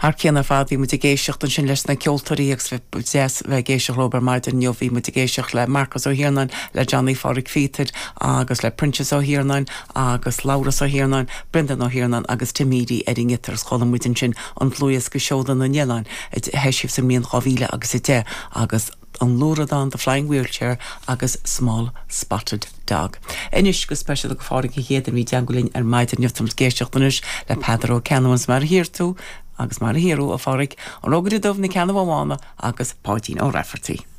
Har céanna fád bhí mu géisiocht an sin leis na ceoltaríogus bheith géisioach Robert Martin neo bhí mu géisioach le Marcus O'Hiernan, le Johnny Forrick Feated, agus le Princess O'Hiernan, agus Laura O'Hiernan, Brendan O'Hiernan, agus Timidi Edding Itters chola muitin sin an Louis go seodan an Jelan, heisih sa mion chovíle agus ite, agus an Luradan, the Flying Wheelchair, agus Small Spotted Dog. Inis go special go fáric i héad an bhí deangulín ar maidid niochtams géisiochtanis le Pedro Canons mar hirtú, agus mar a hero a fáric an ógad i dubh na Canna agus Páidín ó Rafferty.